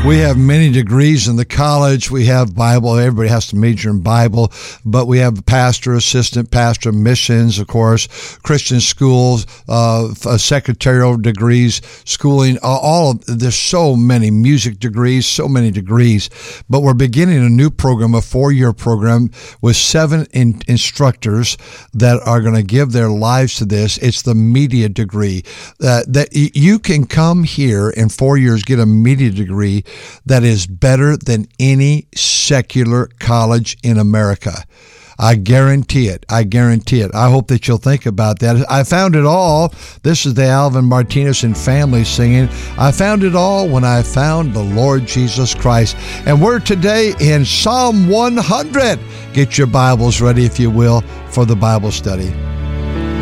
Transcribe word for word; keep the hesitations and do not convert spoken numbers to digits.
We have many degrees in the college. We have Bible. Everybody has to major in Bible, but we have pastor, assistant pastor, missions, of course, Christian schools, uh, secretarial degrees, schooling, all of, there's so many music degrees, so many degrees, but we're beginning a new program, a four-year program with seven in, instructors that are going to give their lives to this. It's the media degree. Uh, that you can come here in four years, get a media degree that is better than any secular college in America. I guarantee it. I guarantee it. I hope that you'll think about that. I found it all. This is the Alvin Martinez and family singing. I found it all when I found the Lord Jesus Christ. And we're today in Psalm one hundred. Get your Bibles ready, if you will, for the Bible study.